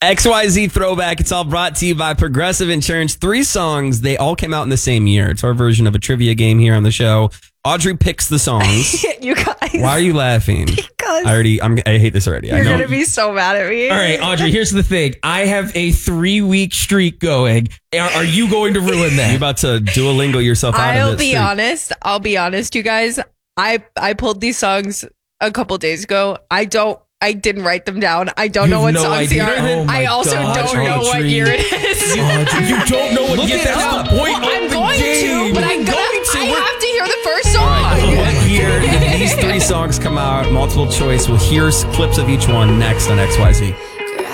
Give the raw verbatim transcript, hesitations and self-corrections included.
X Y Z Throwback. It's all brought to you by Progressive Insurance. Three songs. They all came out in the same year. It's our version of a trivia game here on the show. Audrey picks the songs. You guys. Why are you laughing? Because I already, I'm, I hate this already. You're going to be so mad at me. All right, Audrey, here's the thing. I have a three-week streak going. Are, are you going to ruin that? You're about to Duolingo yourself out I'll of this be streak. honest. I'll be honest, you guys. I, I pulled these songs a couple days ago. I don't. I didn't write them down. I don't You know what have no songs idea? they are. Oh my I also God, don't know what Audrey. year it is. Audrey, you don't know what Look year. it That's up. the point Well, I'm of the going game. to, but I'm gonna, going to. I We're- have to hear the first song. What year did these three songs come out? Multiple choice. We'll hear clips of each one next on X Y Z.